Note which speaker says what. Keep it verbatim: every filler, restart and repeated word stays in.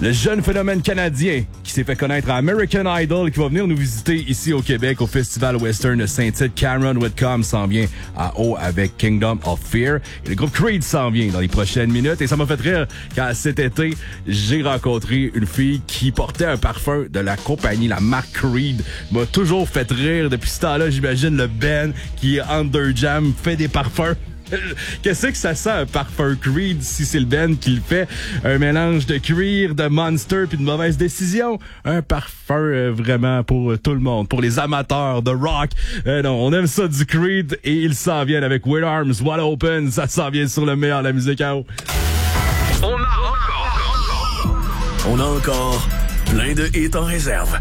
Speaker 1: Le jeune phénomène canadien qui s'est fait connaître à American Idol, qui va venir nous visiter ici au Québec au Festival Western de Saint-Tite. Cameron Whitcomb s'en vient à eau avec Kingdom of Fear. Et le groupe Creed s'en vient dans les prochaines minutes. Et ça m'a fait rire quand cet été, j'ai rencontré une fille qui portait un parfum de la compagnie, la marque Creed. M'a toujours fait rire. Depuis ce temps-là, j'imagine le Ben qui est Under Jam fait des parfums. Qu'est-ce que ça sent, un parfum Creed, si c'est le Ben qui le fait? Un mélange de cuir, de Monster puis de mauvaise décision. Un parfum euh, vraiment pour euh, tout le monde, pour les amateurs de rock. Euh, non, on aime ça du Creed et ils s'en viennent avec With Arms Wide Open. Ça s'en vient sur le meilleur de la musique à eau.
Speaker 2: On a encore, on a encore plein de hits en réserve.